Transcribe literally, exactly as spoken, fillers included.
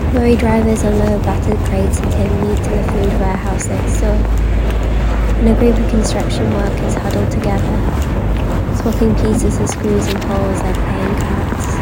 Lorry drivers unload battered crates of tin meat to the food warehouse next door, and a group of construction workers huddle together, swapping pieces of screws and poles like playing cards.